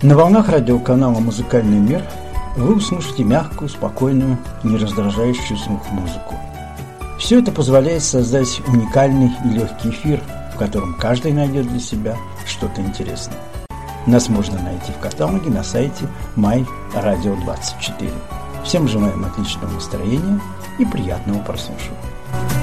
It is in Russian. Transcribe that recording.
На волнах радиоканала «Музыкальный мир» вы услышите мягкую, спокойную, не раздражающую слух музыку. Все это позволяет создать уникальный и легкий эфир, в котором каждый найдет для себя что-то интересное. Нас можно найти в каталоге на сайте MyRadio24. Всем желаем отличного настроения и приятного прослушивания.